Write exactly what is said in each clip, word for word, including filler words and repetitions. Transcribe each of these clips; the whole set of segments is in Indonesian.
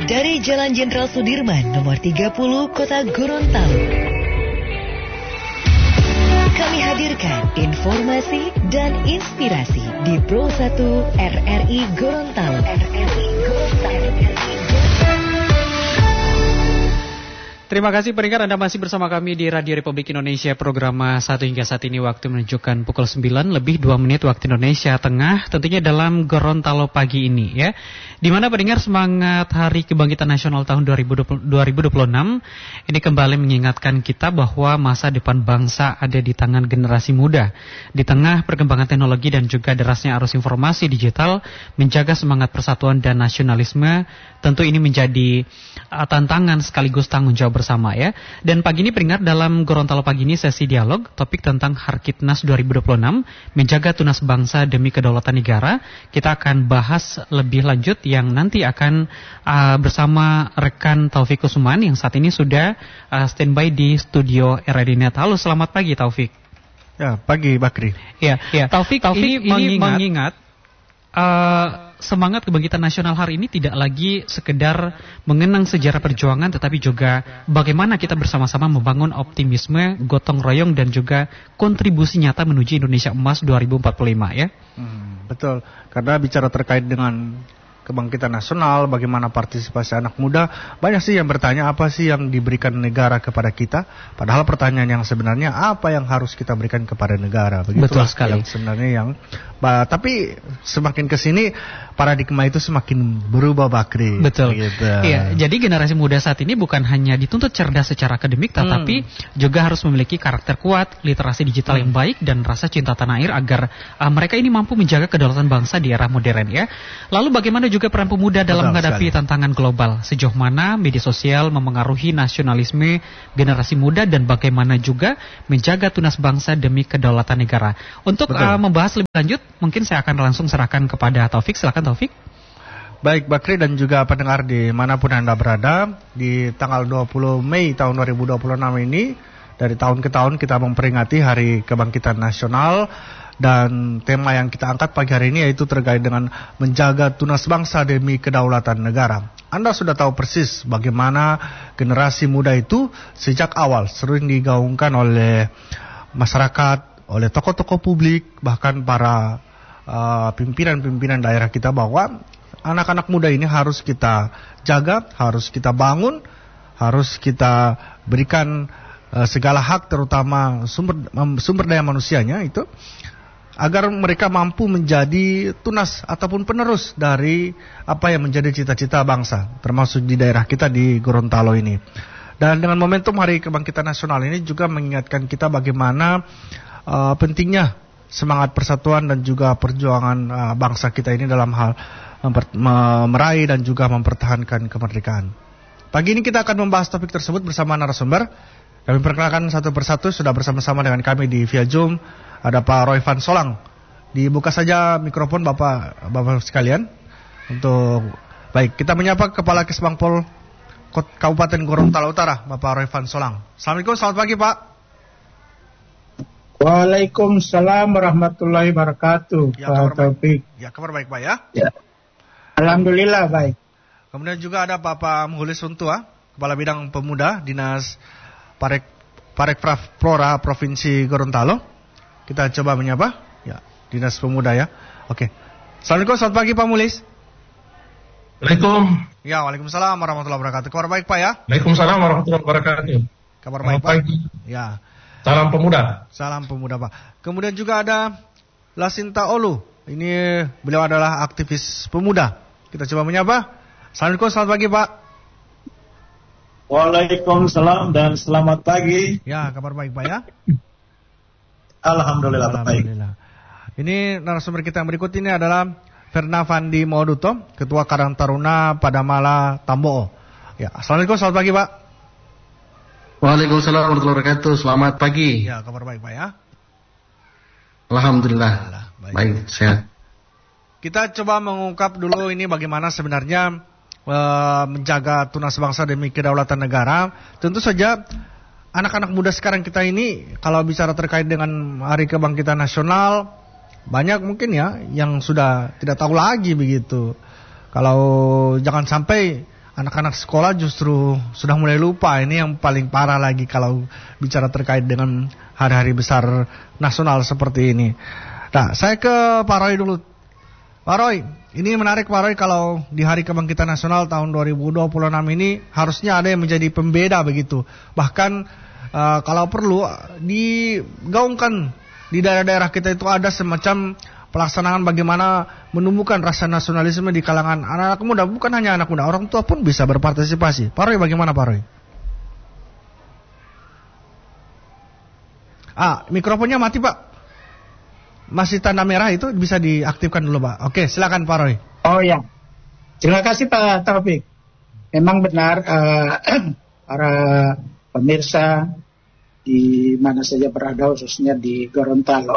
Dari Jalan Jenderal Sudirman nomor tiga puluh Kota Gorontalo, kami hadirkan informasi dan inspirasi di Pro satu R R I Gorontalo. R R I Gorontalo. Terima kasih pendengar, Anda masih bersama kami di Radio Republik Indonesia. Program satu hingga saat ini waktu menunjukkan pukul sembilan lebih dua menit waktu Indonesia Tengah. Tentunya dalam Gorontalo pagi ini ya. Di mana pendengar semangat Hari Kebangkitan Nasional tahun dua ribu dua puluh enam ini kembali mengingatkan kita bahwa masa depan bangsa ada di tangan generasi muda. Di tengah perkembangan teknologi dan juga derasnya arus informasi digital, menjaga semangat persatuan dan nasionalisme tentu ini menjadi uh, tantangan sekaligus tanggung jawab bersama ya. Dan pagi ini pendengar dalam Gorontalo pagi ini sesi dialog topik tentang Harkitnas dua ribu dua puluh enam menjaga tunas bangsa demi kedaulatan negara. Kita akan bahas lebih lanjut yang nanti akan uh, bersama rekan Taufik Kusuman yang saat ini sudah uh, standby di studio R R I Net. Halo, selamat pagi Taufik. Ya, pagi Bakri. Ya, ya. Taufik, Taufik ini, ini mengingat, mengingat uh, semangat kebangkitan nasional hari ini tidak lagi sekedar mengenang sejarah perjuangan, tetapi juga bagaimana kita bersama-sama membangun optimisme, gotong royong dan juga kontribusi nyata menuju Indonesia Emas dua ribu empat puluh lima ya. Hmm, betul, karena bicara terkait dengan kebangkitan nasional, bagaimana partisipasi anak muda, banyak sih yang bertanya apa sih yang diberikan negara kepada kita, padahal pertanyaan yang sebenarnya apa yang harus kita berikan kepada negara. Begitulah betul sekali. Yang sebenarnya yang bah, tapi semakin kesini paradigma itu semakin berubah Bakri. Betul. Gitu. Iya, jadi generasi muda saat ini bukan hanya dituntut cerdas secara akademik, hmm. tetapi juga harus memiliki karakter kuat, literasi digital hmm. yang baik dan rasa cinta tanah air agar uh, mereka ini mampu menjaga kedaulatan bangsa di era modern ya. Lalu bagaimana juga peran pemuda dalam Betul menghadapi sekali. tantangan global? Sejauh mana media sosial memengaruhi nasionalisme generasi muda dan bagaimana juga menjaga tunas bangsa demi kedaulatan negara? Untuk uh, membahas lebih lanjut, mungkin saya akan langsung serahkan kepada Taufik. Silakan Taufik. Baik Bakri dan juga pendengar dimanapun Anda berada, di tanggal dua puluh Mei tahun dua ribu dua puluh enam ini, dari tahun ke tahun kita memperingati Hari Kebangkitan Nasional. Dan tema yang kita angkat pagi hari ini yaitu terkait dengan menjaga tunas bangsa demi kedaulatan negara. Anda sudah tahu persis bagaimana generasi muda itu sejak awal sering digaungkan oleh masyarakat, oleh tokoh-tokoh publik, bahkan para uh, pimpinan-pimpinan daerah kita bahwa anak-anak muda ini harus kita jaga, harus kita bangun, harus kita berikan uh, segala hak, terutama sumber um, sumber daya manusianya itu, agar mereka mampu menjadi tunas ataupun penerus dari apa yang menjadi cita-cita bangsa, termasuk di daerah kita di Gorontalo ini. Dan dengan momentum Hari Kebangkitan Nasional ini juga mengingatkan kita bagaimana uh, pentingnya semangat persatuan dan juga perjuangan uh, bangsa kita ini dalam hal memper- meraih dan juga mempertahankan kemerdekaan. Pagi ini kita akan membahas topik tersebut bersama narasumber. Kami perkenalkan satu persatu, sudah bersama-sama dengan kami di via Zoom. Ada Pak Royvan Solang. Dibuka saja mikrofon Bapak Bapak sekalian. Untuk baik, kita menyapa Kepala Kesbangpol Kabupaten Gorontalo Utara, Bapak Royvan Solang. Assalamualaikum, selamat pagi Pak. Waalaikumsalam warahmatullahi wabarakatuh. Ya, kabar Pak Taufik. baik. Ya, kabar baik Pak ya. Ya. Alhamdulillah baik. Kemudian juga ada Bapak Muhulis Suntua, Kepala Bidang Pemuda Dinas Parek Parekraf Flora Provinsi Gorontalo. Kita coba menyapa, ya, Dinas Pemuda ya. Oke. Assalamualaikum, selamat pagi Pak Mulis. Waalaikumsalam. Ya, waalaikumsalam warahmatullahi wabarakatuh. Kabar baik Pak ya? Waalaikumsalam warahmatullahi wabarakatuh. Kabar baik Pak. Pagi. Ya. Salam pemuda. Salam pemuda Pak. Kemudian juga ada Lasinta Olu. Ini beliau adalah aktivis pemuda. Kita coba menyapa. Assalamualaikum, selamat pagi Pak. Waalaikumsalam dan selamat pagi. Ya, kabar baik Pak ya? Alhamdulillah, Alhamdulillah. Baik. Ini narasumber kita yang berikut ini adalah Fernavandi Moduto, Ketua Karang Taruna Padamala Tamboo. Ya, assalamualaikum, selamat pagi Pak. Waalaikumsalam warahmatullahi wabarakatuh. Selamat pagi. Ya, kabar baik Pak ya? Alhamdulillah. Alhamdulillah. Baik. baik, sehat. Kita coba mengungkap dulu ini bagaimana sebenarnya uh, menjaga tunas bangsa demi kedaulatan negara. Tentu saja anak-anak muda sekarang kita ini kalau bicara terkait dengan Hari Kebangkitan Nasional, banyak mungkin ya yang sudah tidak tahu lagi begitu. Kalau jangan sampai anak-anak sekolah justru sudah mulai lupa. Ini yang paling parah lagi kalau bicara terkait dengan hari-hari besar nasional seperti ini. Nah, saya ke Pak Roy dulu. Pak Roy, ini menarik Pak Roy, kalau di Hari Kebangkitan Nasional tahun dua ribu dua puluh enam ini harusnya ada yang menjadi pembeda begitu. Bahkan uh, kalau perlu digaungkan di daerah-daerah kita itu ada semacam pelaksanaan bagaimana menumbuhkan rasa nasionalisme di kalangan anak-anak muda. Bukan hanya anak muda, orang tua pun bisa berpartisipasi. Pak Roy, bagaimana Pak Roy? Ah, mikrofonnya mati Pak. Masih tanda merah itu bisa diaktifkan dulu Pak. Oke, silakan Pak Roy. Oh ya, terima kasih Pak Taufik. Memang benar uh, para pemirsa di mana saja berada, khususnya di Gorontalo,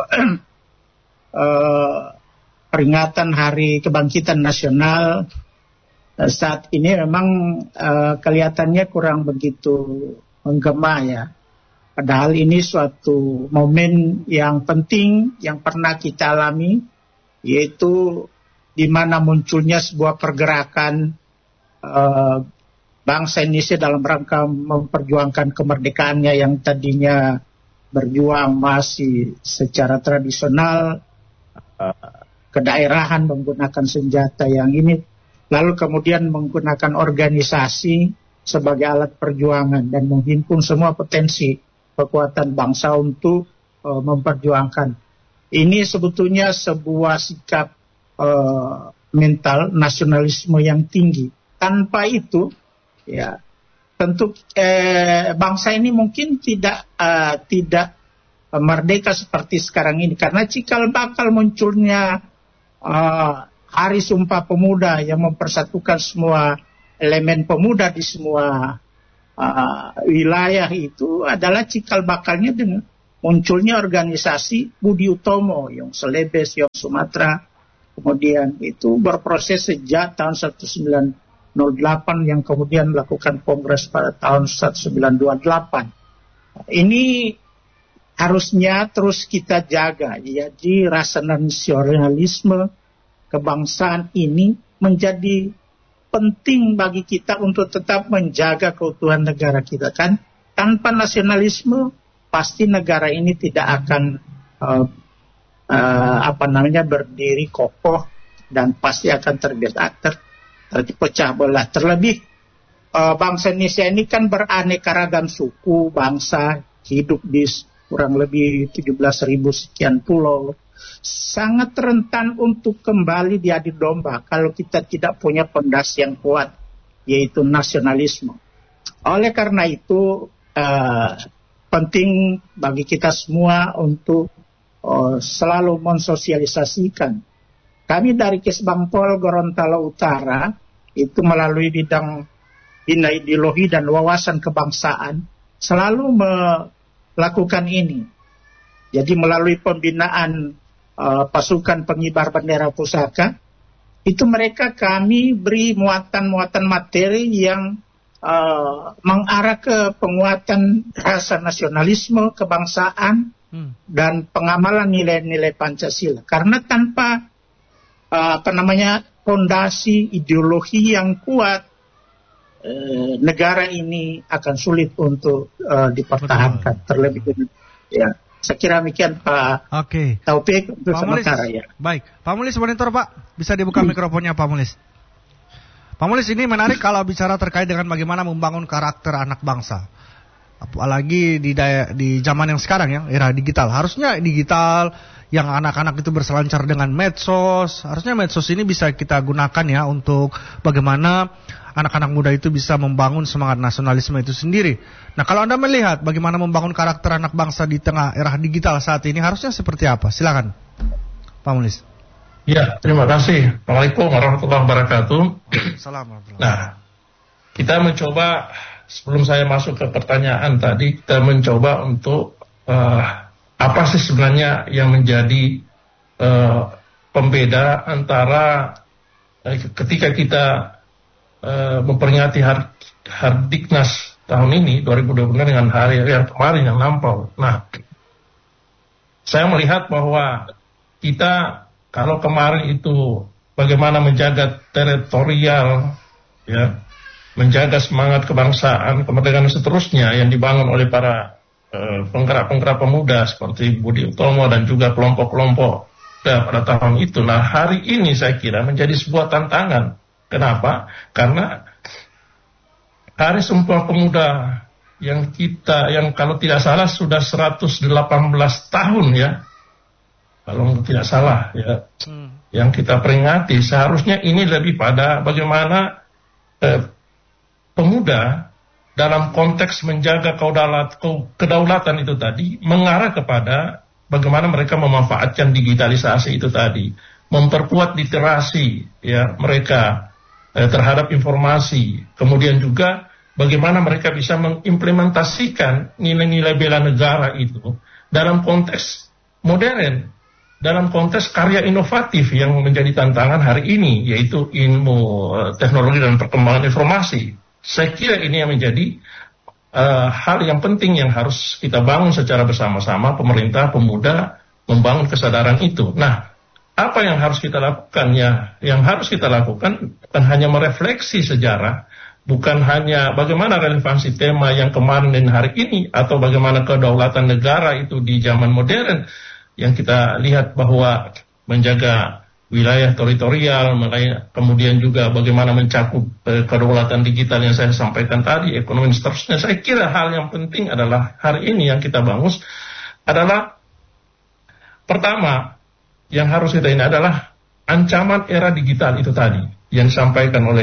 uh, peringatan Hari Kebangkitan Nasional uh, saat ini memang uh, kelihatannya kurang begitu menggema ya. Padahal ini suatu momen yang penting yang pernah kita alami, yaitu di mana munculnya sebuah pergerakan uh, bangsa Indonesia dalam rangka memperjuangkan kemerdekaannya yang tadinya berjuang masih secara tradisional, uh, kedaerahan menggunakan senjata yang ini, lalu kemudian menggunakan organisasi sebagai alat perjuangan dan menghimpun semua potensi kekuatan bangsa untuk uh, memperjuangkan. Ini sebetulnya sebuah sikap uh, mental nasionalisme yang tinggi. Tanpa itu, ya tentu eh, bangsa ini mungkin tidak uh, tidak uh, merdeka seperti sekarang ini. Karena cikal bakal munculnya uh, Hari Sumpah Pemuda yang mempersatukan semua elemen pemuda di semua Uh, wilayah itu adalah cikal bakalnya dengan munculnya organisasi Budi Utomo, yang Celebes, yang Sumatera, kemudian itu berproses sejak tahun seribu sembilan ratus delapan yang kemudian melakukan kongres pada tahun seribu sembilan ratus dua puluh delapan. Ini harusnya terus kita jaga, jadi rasa nasionalisme kebangsaan ini menjadi penting bagi kita untuk tetap menjaga keutuhan negara kita kan. Tanpa nasionalisme pasti negara ini tidak akan uh, uh, apa namanya berdiri kokoh dan pasti akan terbiasa ter, terpecah belah. Terlebih uh, bangsa Indonesia ini kan beraneka ragam suku, bangsa, hidup di kurang lebih tujuh belas ribu sekian pulau. Sangat rentan untuk kembali diadu domba kalau kita tidak punya pondasi yang kuat, yaitu nasionalisme. Oleh karena itu uh, penting bagi kita semua untuk uh, selalu mensosialisasikan. Kami dari Kesbangpol Gorontalo Utara itu melalui bidang bina ideologi dan wawasan kebangsaan selalu melakukan ini. Jadi melalui pembinaan Uh, pasukan pengibar bendera pusaka, itu mereka kami beri muatan-muatan materi yang uh, mengarah ke penguatan rasa nasionalisme, kebangsaan, hmm. dan pengamalan nilai-nilai Pancasila. Karena tanpa uh, apa namanya fondasi ideologi yang kuat, uh, negara ini akan sulit untuk uh, dipertahankan. Terlebih ya. Saya kira demikian Pak Oke. Taufik untuk Pak Mulis, sementara ya. Baik, Pak Mulis monitor Pak, bisa dibuka hmm. mikrofonnya Pak Mulis. Pak Mulis, ini menarik kalau bicara terkait dengan bagaimana membangun karakter anak bangsa. Apalagi di daya, di zaman yang sekarang ya, era digital. Harusnya digital yang anak-anak itu berselancar dengan medsos. Harusnya medsos ini bisa kita gunakan ya untuk bagaimana anak-anak muda itu bisa membangun semangat nasionalisme itu sendiri. Nah, kalau Anda melihat bagaimana membangun karakter anak bangsa di tengah era digital saat ini, harusnya seperti apa? Silakan, Pak Mulis. Ya, terima kasih. Assalamualaikum warahmatullahi wabarakatuh. Assalamualaikum. Nah, kita mencoba, sebelum saya masuk ke pertanyaan tadi, kita mencoba untuk uh, apa sih sebenarnya yang menjadi uh, pembeda antara uh, ketika kita Uh, memperingati Har- Hardiknas tahun ini dua ribu dua puluh dengan hari yang kemarin yang lampau. Nah, saya melihat bahwa kita kalau kemarin itu bagaimana menjaga teritorial, ya, menjaga semangat kebangsaan, kemerdekaan dan seterusnya yang dibangun oleh para uh, penggerak-penggerak pemuda seperti Budi Utomo dan juga kelompok-kelompok pada tahun itu. Nah, hari ini saya kira menjadi sebuah tantangan. Kenapa? Karena Hari Sumpah Pemuda yang kita, yang kalau tidak salah sudah seratus delapan belas tahun ya, kalau tidak salah ya, hmm. yang kita peringati, seharusnya ini lebih pada bagaimana eh, pemuda dalam konteks menjaga kedaulatan, kedaulatan itu tadi mengarah kepada bagaimana mereka memanfaatkan digitalisasi itu tadi, memperkuat literasi ya mereka eh, terhadap informasi, kemudian juga bagaimana mereka bisa mengimplementasikan nilai-nilai bela negara itu dalam konteks modern, dalam konteks karya inovatif yang menjadi tantangan hari ini, yaitu ilmu teknologi dan perkembangan informasi. Saya kira ini yang menjadi uh, hal yang penting yang harus kita bangun secara bersama-sama, pemerintah, pemuda, membangun kesadaran itu. Nah, apa yang harus kita lakukan ya? Yang harus kita lakukan bukan hanya merefleksi sejarah, bukan hanya bagaimana relevansi tema yang kemarin dan hari ini, atau bagaimana kedaulatan negara itu di zaman modern, yang kita lihat bahwa menjaga wilayah teritorial, kemudian juga bagaimana mencakup eh, kedaulatan digital yang saya sampaikan tadi, ekonomi dan seterusnya. Saya kira hal yang penting adalah hari ini yang kita bangun adalah pertama yang harus kita ini adalah ancaman era digital itu tadi yang disampaikan oleh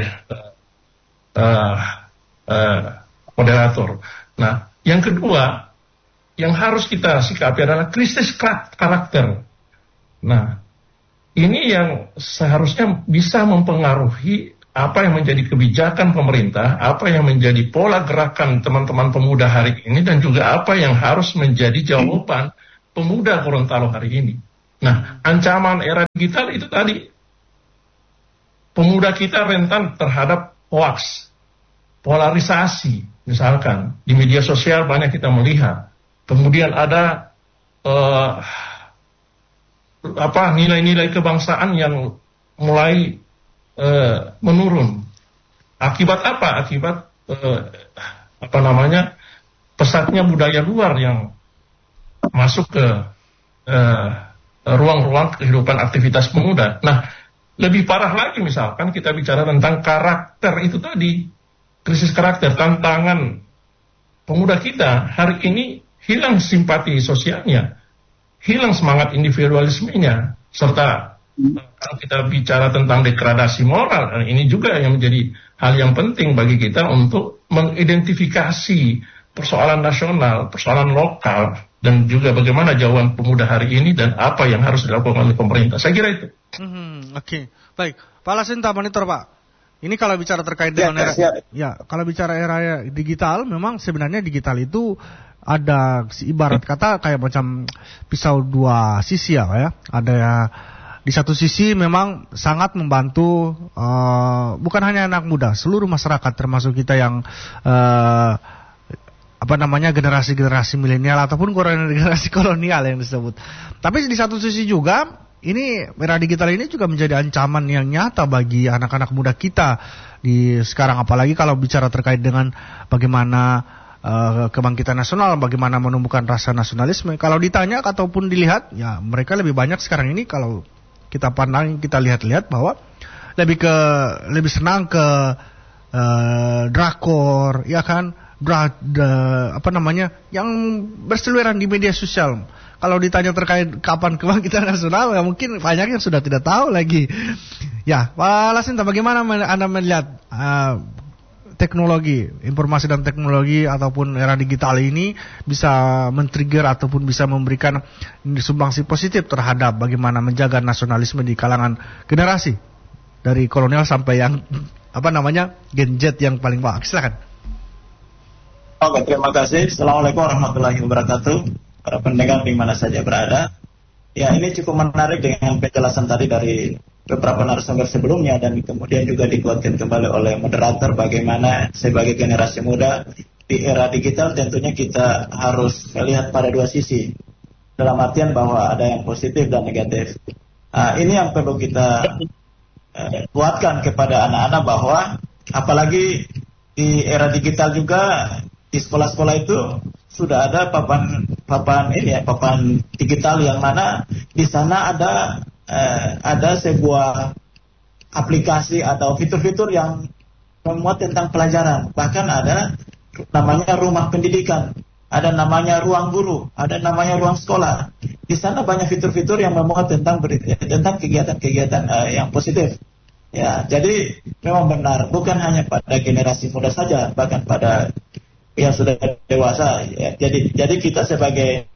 Uh, uh, moderator. Nah, yang kedua yang harus kita sikapi adalah krisis karakter. Nah, ini yang seharusnya bisa mempengaruhi apa yang menjadi kebijakan pemerintah, apa yang menjadi pola gerakan teman-teman pemuda hari ini, dan juga apa yang harus menjadi jawaban pemuda Gorontalo hari ini. Nah, ancaman era digital itu tadi, pemuda kita rentan terhadap hoax, polarisasi, misalkan di media sosial banyak kita melihat. Kemudian ada uh, apa nilai-nilai kebangsaan yang mulai uh, menurun. Akibat apa? Akibat uh, apa namanya pesatnya budaya luar yang masuk ke uh, ruang-ruang kehidupan aktivitas pemuda. Nah, lebih parah lagi misalkan kita bicara tentang karakter itu tadi, krisis karakter, tantangan pemuda kita hari ini hilang simpati sosialnya, hilang semangat individualismenya, serta kalau kita bicara tentang degradasi moral, ini juga yang menjadi hal yang penting bagi kita untuk mengidentifikasi persoalan nasional, persoalan lokal, dan juga bagaimana jawaban pemuda hari ini dan apa yang harus dilakukan oleh pemerintah. Saya kira itu. Hmm, Oke, okay. Baik. Pak Lasinta, monitor Pak. Ini kalau bicara terkait dengan ya, era, ya. ya, kalau bicara era digital, memang sebenarnya digital itu ada ibarat kata kayak macam pisau dua sisi ya, ya. Ada ya, di satu sisi memang sangat membantu uh, bukan hanya anak muda, seluruh masyarakat termasuk kita yang uh, apa namanya generasi-generasi milenial ataupun generasi kolonial yang disebut. Tapi di satu sisi juga ini era digital ini juga menjadi ancaman yang nyata bagi anak-anak muda kita di sekarang, apalagi kalau bicara terkait dengan bagaimana uh, kebangkitan nasional, bagaimana menumbuhkan rasa nasionalisme. Kalau ditanya ataupun dilihat, ya mereka lebih banyak sekarang ini kalau kita pandang, kita lihat-lihat bahwa lebih ke lebih senang ke uh, drakor, ya kan, Bra, de, apa namanya, yang berseliweran di media sosial. Kalau ditanya terkait kapan kebangkitan nasional, ya mungkin banyak yang sudah tidak tahu lagi. Ya, Pak Lasinta, bagaimana Anda melihat uh, teknologi, informasi dan teknologi ataupun era digital ini bisa men-trigger ataupun bisa memberikan sumbangsi positif terhadap bagaimana menjaga nasionalisme di kalangan generasi dari kolonial sampai yang apa namanya Gen Z yang paling bawah. Silakan. Oke, terima kasih. Assalamualaikum warahmatullahi wabarakatuh. Para pendengar di mana saja berada. Ya, ini cukup menarik dengan penjelasan tadi dari beberapa narasumber sebelumnya, dan kemudian juga dikuatkan kembali oleh moderator bagaimana sebagai generasi muda di era digital tentunya kita harus melihat pada dua sisi. Dalam artian bahwa ada yang positif dan negatif. Nah, ini yang perlu kita eh, kuatkan kepada anak-anak bahwa apalagi di era digital juga di sekolah-sekolah itu sudah ada papan papan ini ya, papan digital yang mana di sana ada eh, ada sebuah aplikasi atau fitur-fitur yang memuat tentang pelajaran. Bahkan ada namanya rumah pendidikan, ada namanya ruang guru, ada namanya ruang sekolah. Di sana banyak fitur-fitur yang memuat tentang tentang kegiatan-kegiatan uh, yang positif. Ya, jadi memang benar, bukan hanya pada generasi muda saja, bahkan pada yang sudah dewasa. Ya. Jadi, jadi kita sebagai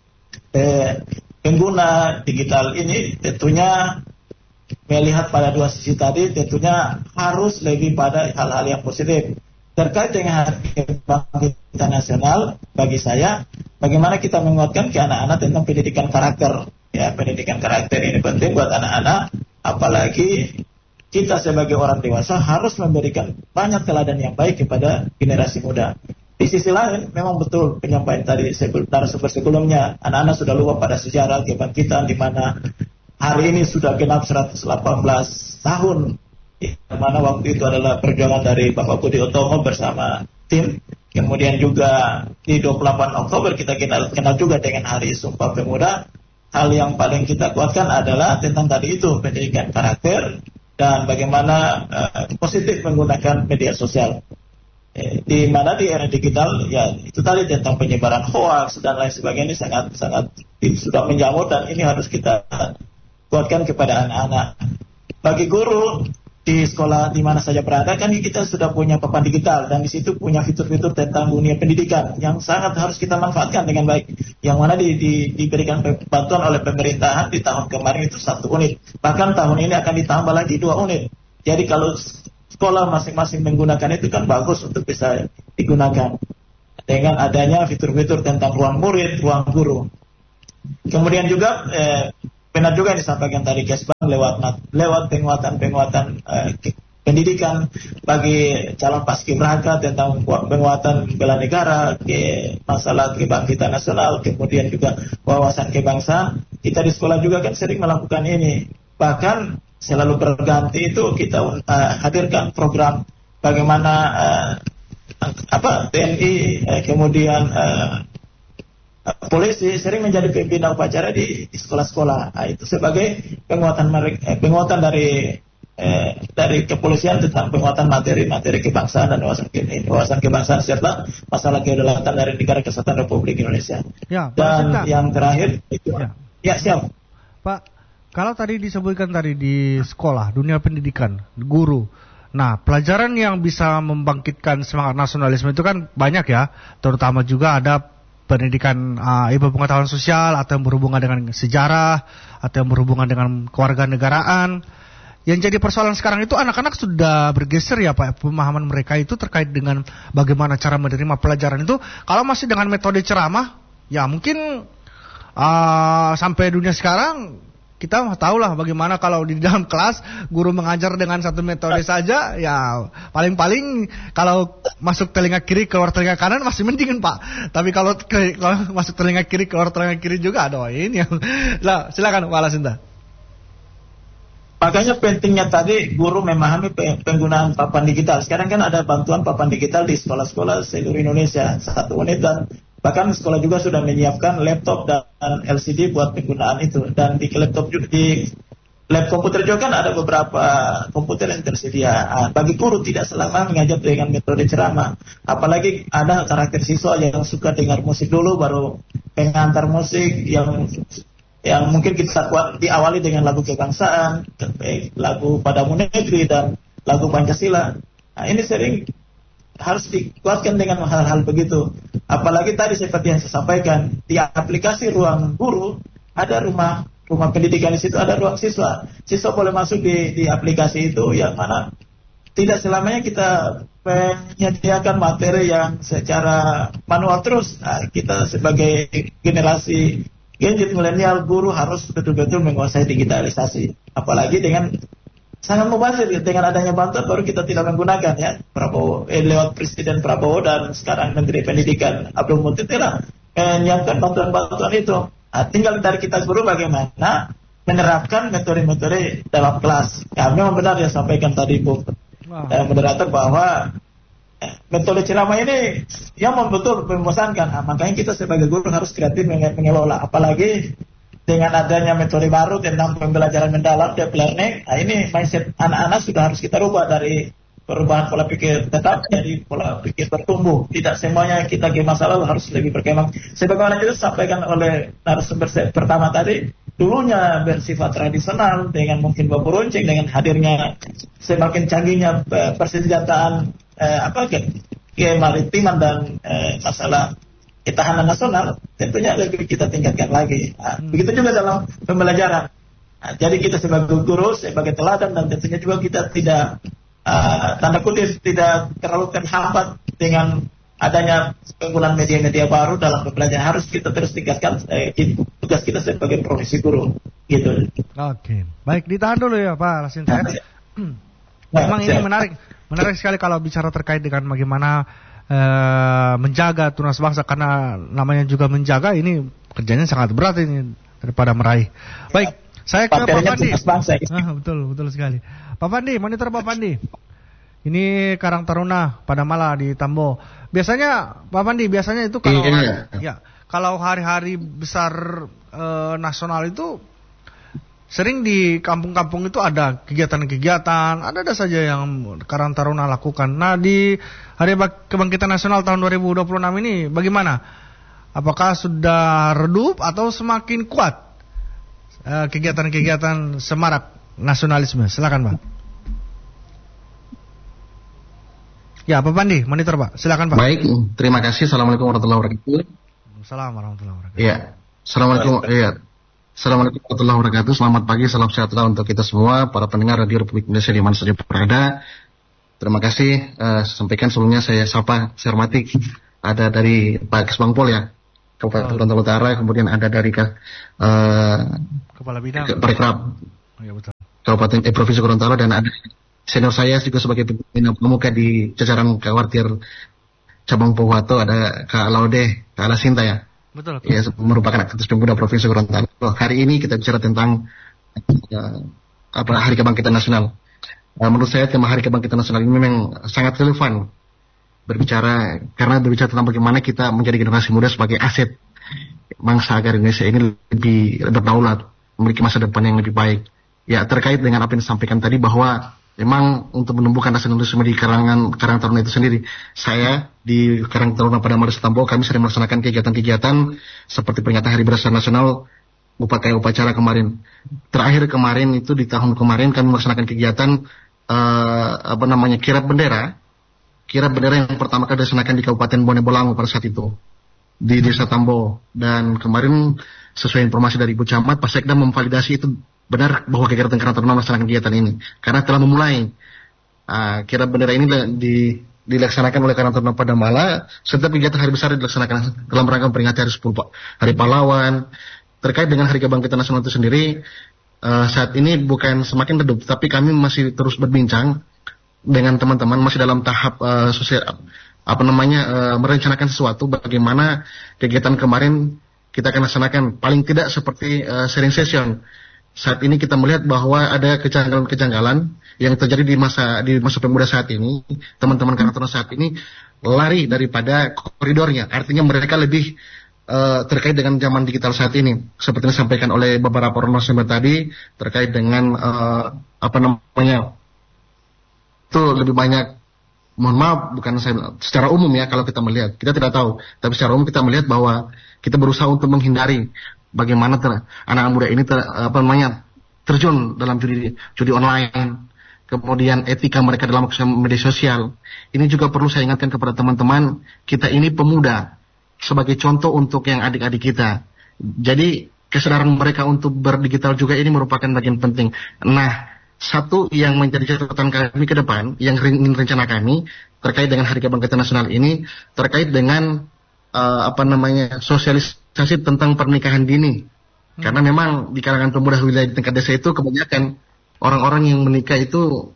eh, pengguna digital ini tentunya melihat pada dua sisi tadi, tentunya harus lebih pada hal-hal yang positif. Terkait dengan Hari Kebangkitan Nasional, bagi saya, bagaimana kita menguatkan ke anak-anak tentang pendidikan karakter. Ya, pendidikan karakter ini penting buat anak-anak, apalagi kita sebagai orang dewasa harus memberikan banyak teladan yang baik kepada generasi muda. Di sisi lain, memang betul penyampaian tadi narasumber sebelumnya, anak-anak sudah lupa pada sejarah kebangkitan di mana hari ini sudah genap seratus delapan belas tahun. Di mana waktu itu adalah perjuangan dari Bapak Budi Utomo bersama tim. Kemudian juga di dua puluh delapan Oktober kita kenal, kenal juga dengan Hari Sumpah Pemuda. Hal yang paling kita kuatkan adalah tentang tadi itu, pendidikan karakter dan bagaimana uh, positif menggunakan media sosial. Eh, di mana di era digital ya itu tadi tentang penyebaran hoax dan lain sebagainya ini sangat sangat sudah menjamur dan ini harus kita kuatkan kepada anak-anak. Bagi guru di sekolah di mana saja berada kan kita sudah punya papan digital dan di situ punya fitur-fitur tentang dunia pendidikan yang sangat harus kita manfaatkan dengan baik. Yang mana di, di, diberikan bantuan oleh pemerintahan di tahun kemarin itu satu unit. Bahkan tahun ini akan ditambah lagi dua unit. Jadi kalau sekolah masing-masing menggunakan itu kan bagus untuk bisa digunakan dengan adanya fitur-fitur tentang ruang murid, ruang guru. Kemudian juga eh, benar juga yang disampaikan tadi Kesbang lewat lewat penguatan-penguatan uh, pendidikan bagi calon paskibraka tentang penguatan bela negara, ke masalah kebangkitan nasional, kemudian juga wawasan kebangsaan. Kita di sekolah juga kan sering melakukan ini. Bahkan selalu berganti itu kita uh, hadirkan program bagaimana uh, apa T N I uh, kemudian uh, polisi sering menjadi pembina upacara di, di sekolah-sekolah. Nah, itu sebagai penguatan eh, penguatan dari eh, dari kepolisian tentang penguatan materi-materi kebangsaan dan wawasan, ke, wawasan kebangsaan serta masalah kedaulatan dari negara kesatuan Republik Indonesia. Ya, dan Sinta. Yang terakhir itu ya. ya siap. Pak, kalau tadi disebutkan tadi di sekolah, dunia pendidikan, guru. Nah, pelajaran yang bisa membangkitkan semangat nasionalisme itu kan banyak ya, terutama juga ada pendidikan uh, ilmu pengetahuan sosial atau yang berhubungan dengan sejarah atau yang berhubungan dengan kewarganegaraan. Yang jadi persoalan sekarang itu anak-anak sudah bergeser ya Pak, pemahaman mereka itu terkait dengan bagaimana cara menerima pelajaran itu. Kalau masih dengan metode ceramah, ya mungkin uh, sampai dunia sekarang kita tahu lah bagaimana kalau di dalam kelas guru mengajar dengan satu metode saja, ya paling-paling kalau masuk telinga kiri keluar telinga kanan masih mendingan Pak. Tapi kalau, ke, kalau masuk telinga kiri keluar telinga kiri juga ada ini yang. Lah, silakan Pak Lasinta. Makanya pentingnya tadi guru memahami penggunaan papan digital. Sekarang kan ada bantuan papan digital di sekolah-sekolah seluruh Indonesia satu unit dan bahkan sekolah juga sudah menyiapkan laptop dan L C D buat penggunaan itu. Dan di laptop juga, di lab komputer juga kan ada beberapa komputer yang tersedia. Nah, bagi guru tidak selama mengajar dengan metode ceramah. Apalagi ada karakter siswa yang suka dengar musik dulu baru pengantar musik yang yang mungkin kita kuat diawali dengan lagu kebangsaan, lagu Padamu Negeri dan lagu Pancasila. Nah, ini sering harus dikuatkan dengan hal-hal begitu. Apalagi tadi seperti yang saya sampaikan, di aplikasi ruang guru ada rumah rumah pendidikan di situ, ada ruang siswa. Siswa boleh masuk di, di aplikasi itu yang mana tidak selamanya kita menyediakan materi yang secara manual terus. Nah, kita sebagai generasi Gen Z milenial, guru harus betul-betul menguasai digitalisasi. Apalagi dengan sangat mubazir, dengan adanya bantuan baru kita tidak menggunakan ya. Prabowo eh, lewat Presiden Prabowo dan sekarang Menteri Pendidikan Abdul Muti telah menyiapkan bantuan-bantuan itu. Nah, tinggal dari kita guru bagaimana menerapkan metode-metode dalam kelas. Ya, memang benar yang sampaikan tadi Bu wow. eh, moderator bahwa metode ceramah ini yang betul membosankan. Nah, makanya kita sebagai guru harus kreatif mengelola. Apalagi dengan adanya metode baru tentang pembelajaran mendalam, deep learning. Nah, ini mindset anak-anak sudah harus kita rubah dari perubahan pola pikir tetap jadi pola pikir bertumbuh. Tidak semuanya kita ke masa lalu harus lebih berkembang. Sebagaimana itu disampaikan oleh narasumber pertama tadi, dulunya bersifat tradisional dengan mungkin bambu runcing, dengan hadirnya semakin canggihnya persenjataan eh, apa ke kemaritiman dan eh, masalah ketahanan nasional, tentunya lebih kita tingkatkan lagi. Nah, hmm. Begitu juga dalam pembelajaran. Nah, jadi kita sebagai guru, sebagai teladan, dan tentunya juga kita tidak uh, tanda kutip tidak terlalu terhambat dengan adanya penggunaan media-media baru dalam pembelajaran. Harus kita terus tingkatkan eh, tugas kita sebagai profesi guru. Gitu. Oke, baik, ditahan dulu ya Pak Lasinta. Nah, memang ini menarik, menarik sekali kalau bicara terkait dengan bagaimana Uh, menjaga tunas bangsa, karena namanya juga menjaga, ini kerjanya sangat berat ini daripada meraih. Baik, saya ke Pak Pandi. Ah, betul, betul sekali. Pak Pandi, monitor Pak Pandi. Ini Karang Taruna pada Mala di Tambo. Biasanya Pak Pandi, biasanya itu kalau iya. ya, kalau hari-hari besar uh, nasional itu sering di kampung-kampung itu ada kegiatan-kegiatan, ada-ada saja yang Karang Taruna lakukan. Nah, di Hari Kebangkitan Nasional tahun dua ribu dua puluh enam ini bagaimana? Apakah sudah redup atau semakin kuat uh, kegiatan-kegiatan semarak nasionalisme? Silakan Pak. Ya, Pak Pandi, monitor Pak. Silakan Pak. Baik, terima kasih. Assalamualaikum warahmatullahi wabarakatuh. Assalamualaikum warahmatullahi wabarakatuh. Iya, Assalamualaikum. Iya. Assalamualaikum warahmatullahi wabarakatuh. Selamat pagi, salam sejahtera untuk kita semua, para pendengar Radio Republik Indonesia di mana saja berada. Terima kasih. Uh, sampaikan sebelumnya saya sapa, saya hormati. Ada dari Pak Kesbangpol ya, Kabupaten Gorontalo Utara, kemudian ada dari uh, Kepala Bidang Parekraf oh, ya, betul. Kabupaten eh, Provinsi Gorontalo, dan ada senior saya juga sebagai pimpinan pemuka di jajaran Kawartir Cabang Pohuwato, ada Kak Laude, Kak Lasinta ya. Betul, betul. Ya, merupakan aktivis pemuda Provinsi Gorontalo. Hari ini kita bicara tentang uh, apa Hari Kebangkitan Nasional. Uh, menurut saya tema Hari Kebangkitan Nasional ini memang sangat relevan berbicara, karena berbicara tentang bagaimana kita menjadi generasi muda sebagai aset bangsa agar Indonesia ini lebih berdaulat, memiliki masa depan yang lebih baik. Ya, terkait dengan apa yang disampaikan tadi bahwa memang untuk menumbuhkan nasionalisme di karangan Karang Taruna itu sendiri, saya di Karang Taruna pada Mala Tambo kami sering melaksanakan kegiatan-kegiatan seperti peringatan Hari Beras Nasional, upacara upacara kemarin. Terakhir kemarin itu di tahun kemarin kami melaksanakan kegiatan uh, apa namanya kirap bendera, kirap bendera yang pertama kali dilaksanakan di Kabupaten Bone Bolango pada saat itu di Desa Tambo. Dan kemarin sesuai informasi dari Ibu Camat, Pak Sekda memvalidasi itu benar bahwa kegiatan Karang Taruna melaksanakan kegiatan ini karena telah memulai uh, kirap bendera ini di, dilaksanakan oleh Karang Taruna pada Mala. Setiap kegiatan hari besar dilaksanakan dalam rangka memperingati Hari sepuluh Hari Pahlawan. Terkait dengan Hari Kebangkitan Nasional itu sendiri, uh, saat ini bukan semakin redup, tapi kami masih terus berbincang dengan teman-teman, masih dalam tahap uh, sosial apa namanya uh, merencanakan sesuatu, bagaimana kegiatan kemarin kita akan laksanakan paling tidak seperti uh, sharing session. Saat ini kita melihat bahwa ada kejanggalan-kejanggalan yang terjadi di masa di masa pemuda saat ini. Teman-teman Karang Taruna saat ini lari daripada koridornya. Artinya mereka lebih uh, terkait dengan zaman digital saat ini. Seperti yang disampaikan oleh beberapa narasumber tadi terkait dengan uh, apa namanya itu lebih banyak. Mohon maaf, bukan saya secara umum ya kalau kita melihat, kita tidak tahu. Tapi secara umum kita melihat bahwa kita berusaha untuk menghindari bagaimana ter, anak muda ini ter, apa namanya terjun dalam judi judi online, kemudian etika mereka dalam media sosial. Ini juga perlu saya ingatkan kepada teman-teman, kita ini pemuda sebagai contoh untuk yang adik-adik kita. Jadi kesadaran mereka untuk berdigital juga ini merupakan bagian penting. Nah, satu yang menjadi catatan kami ke depan, yang ingin rencana kami terkait dengan Hari Kebangkitan Nasional ini, terkait dengan uh, apa namanya sosialisasi tentang pernikahan dini. Hmm. Karena memang di kalangan pemuda wilayah di tingkat desa itu kebanyakan orang-orang yang menikah itu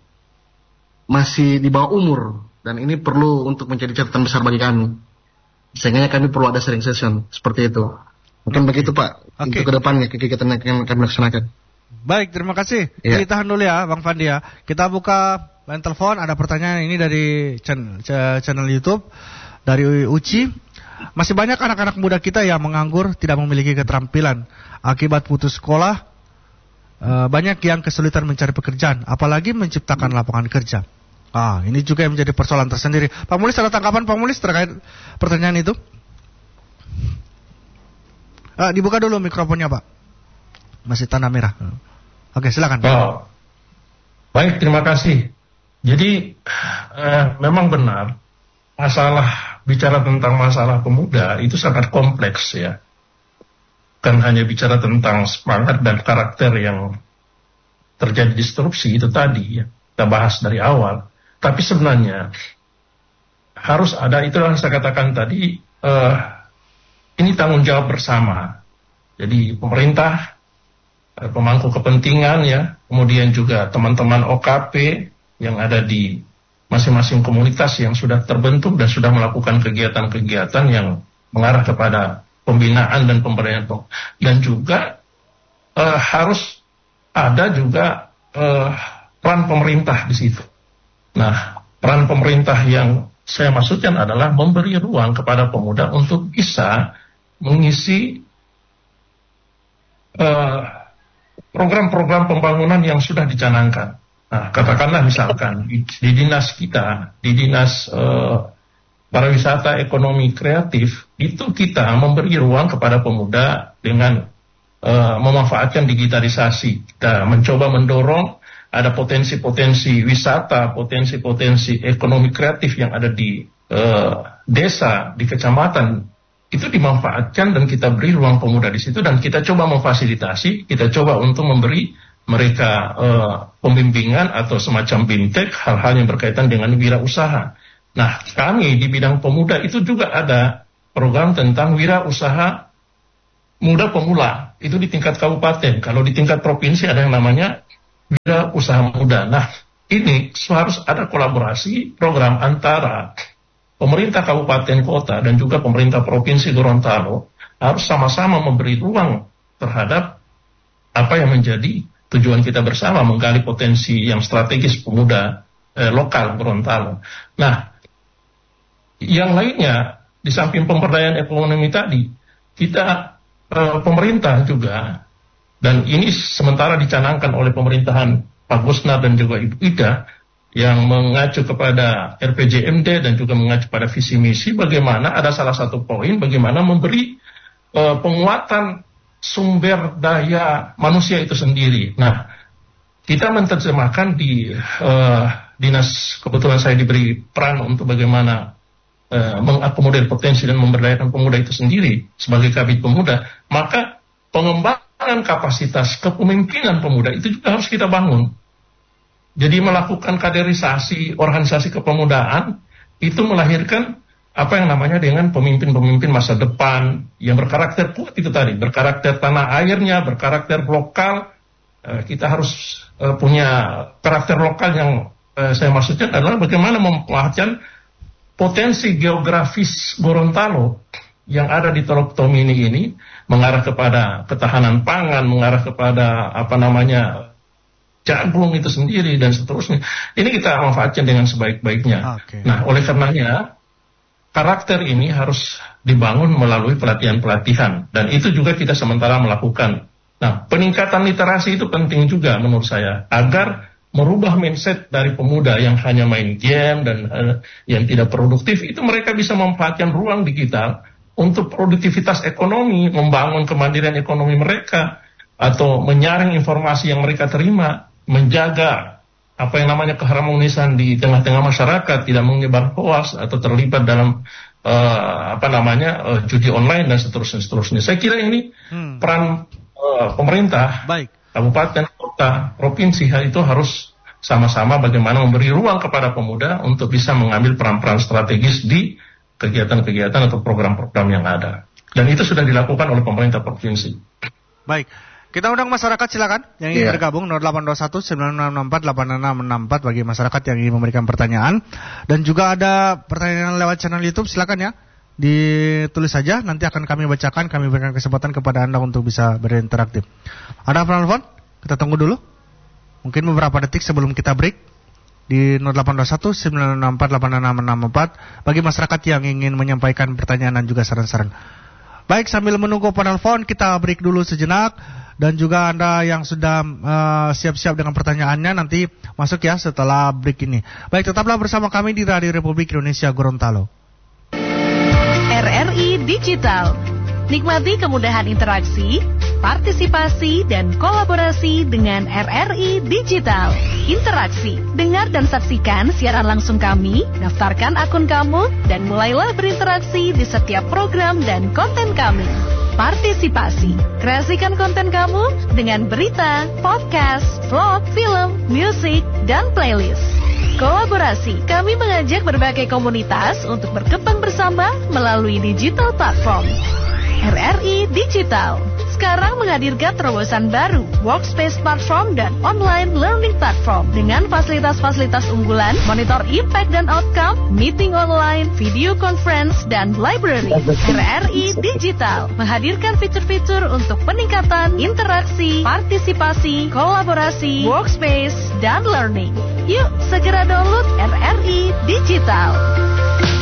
masih di bawah umur, dan ini perlu untuk menjadi catatan besar bagi kami. Sehingga kami perlu ada sharing session seperti itu. Mungkin okay. begitu Pak, okay. untuk ke depannya kegiatan yang kami laksanakan. Baik, terima kasih. Ya. Ditahan dulu ya Bang Fandi ya. Kita buka lain telepon, ada pertanyaan ini dari channel, channel YouTube dari Uci. Masih banyak anak-anak muda kita yang menganggur, tidak memiliki keterampilan. Akibat putus sekolah, banyak yang kesulitan mencari pekerjaan, apalagi menciptakan lapangan kerja. Ah, ini juga yang menjadi persoalan tersendiri. Pak Mulis, ada tanggapan Pak Mulis terkait pertanyaan itu? Ah, dibuka dulu mikrofonnya, Pak. Masih tanda merah. Oke, silakan. Oh, baik, terima kasih. Jadi eh, memang benar masalah bicara tentang masalah pemuda itu sangat kompleks ya. Kan hanya bicara tentang semangat dan karakter yang terjadi disrupsi itu tadi ya, kita bahas dari awal. Tapi sebenarnya harus ada, itulah yang saya katakan tadi, eh, ini tanggung jawab bersama. Jadi pemerintah, pemangku kepentingan ya, kemudian juga teman-teman O K P yang ada di masing-masing komunitas yang sudah terbentuk dan sudah melakukan kegiatan-kegiatan yang mengarah kepada pembinaan dan pemberdayaan, dan juga uh, harus ada juga uh, peran pemerintah di situ. Nah, peran pemerintah yang saya maksudkan adalah memberi ruang kepada pemuda untuk bisa mengisi uh, program-program pembangunan yang sudah dicanangkan. Nah, katakanlah misalkan di, di dinas kita, di dinas uh, pariwisata ekonomi kreatif, itu kita memberi ruang kepada pemuda dengan uh, memanfaatkan digitalisasi. Kita mencoba mendorong ada potensi-potensi wisata, potensi-potensi ekonomi kreatif yang ada di uh, desa, di kecamatan, itu dimanfaatkan dan kita beri ruang pemuda di situ, dan kita coba memfasilitasi, kita coba untuk memberi mereka uh, pembimbingan atau semacam bintek, hal-hal yang berkaitan dengan wirausaha. Nah, kami di bidang pemuda itu juga ada program tentang wirausaha muda pemula. Itu di tingkat kabupaten. Kalau di tingkat provinsi ada yang namanya wirausaha muda. Nah, ini harus ada kolaborasi program antara pemerintah kabupaten kota dan juga pemerintah provinsi Gorontalo, harus sama-sama memberi ruang terhadap apa yang menjadi tujuan kita bersama, menggali potensi yang strategis pemuda eh, lokal Gorontalo. Nah, yang lainnya di samping pemberdayaan ekonomi tadi, kita eh, pemerintah juga, dan ini sementara dicanangkan oleh pemerintahan Pak Gusnar dan juga Ibu Ida, yang mengacu kepada R P J M D dan juga mengacu pada visi misi, bagaimana ada salah satu poin bagaimana memberi uh, penguatan sumber daya manusia itu sendiri. Nah, kita menerjemahkan di uh, dinas, kebetulan saya diberi peran untuk bagaimana uh, mengakomodir potensi dan memberdayakan pemuda itu sendiri sebagai kabit pemuda, maka pengembangan kapasitas kepemimpinan pemuda itu juga harus kita bangun. Jadi melakukan kaderisasi organisasi kepemudaan itu melahirkan apa yang namanya dengan pemimpin-pemimpin masa depan yang berkarakter kuat itu tadi, berkarakter tanah airnya, berkarakter lokal. E, kita harus e, punya karakter lokal yang e, saya maksudkan adalah bagaimana memanfaatkan potensi geografis Gorontalo yang ada di Teluk Tomini ini, mengarah kepada ketahanan pangan, mengarah kepada apa namanya jagung itu sendiri dan seterusnya. Ini kita manfaatkan dengan sebaik-baiknya. Okay. Nah, oleh karenanya karakter ini harus dibangun melalui pelatihan-pelatihan, dan itu juga kita sementara melakukan. Nah, peningkatan literasi itu penting juga menurut saya, agar merubah mindset dari pemuda yang hanya main game dan uh, yang tidak produktif, itu mereka bisa memanfaatkan ruang digital untuk produktivitas ekonomi, membangun kemandirian ekonomi mereka, atau menyaring informasi yang mereka terima, menjaga apa yang namanya keharmonisan di tengah-tengah masyarakat, tidak menyebar hoax atau terlibat dalam uh, apa namanya uh, judi online dan seterusnya seterusnya. Saya kira ini hmm. peran uh, pemerintah, baik kabupaten, kota, provinsi itu harus sama-sama bagaimana memberi ruang kepada pemuda untuk bisa mengambil peran-peran strategis di kegiatan-kegiatan atau program-program yang ada. Dan itu sudah dilakukan oleh pemerintah provinsi. Baik. Kita undang masyarakat, silakan yang ingin yeah. bergabung nol delapan dua satu sembilan enam enam empat delapan enam enam empat bagi masyarakat yang ingin memberikan pertanyaan, dan juga ada pertanyaan lewat channel YouTube, silakan ya ditulis saja, nanti akan kami bacakan, kami berikan kesempatan kepada Anda untuk bisa berinteraktif. Ada penelpon? Kita tunggu dulu. Mungkin beberapa detik sebelum kita break. di nol delapan dua satu sembilan enam empat delapan enam enam empat bagi masyarakat yang ingin menyampaikan pertanyaan dan juga saran-saran. Baik, sambil menunggu penelpon kita break dulu sejenak, dan juga Anda yang sudah uh, siap-siap dengan pertanyaannya nanti masuk ya setelah break ini. Baik, tetaplah bersama kami di Radio Republik Indonesia Gorontalo. R R I Digital. Nikmati kemudahan interaksi, partisipasi, dan kolaborasi dengan R R I Digital. Interaksi, dengar dan saksikan siaran langsung kami, daftarkan akun kamu, dan mulailah berinteraksi di setiap program dan konten kami. Partisipasi, kreasikan konten kamu dengan berita, podcast, vlog, film, musik, dan playlist. Kolaborasi, kami mengajak berbagai komunitas untuk berkembang bersama melalui digital platform. R R I Digital sekarang menghadirkan terobosan baru, workspace platform dan online learning platform dengan fasilitas-fasilitas unggulan, monitor impact dan outcome, meeting online, video conference, dan library. R R I Digital menghadirkan fitur-fitur untuk peningkatan interaksi, partisipasi, kolaborasi, workspace, dan learning. Yuk segera download R R I Digital.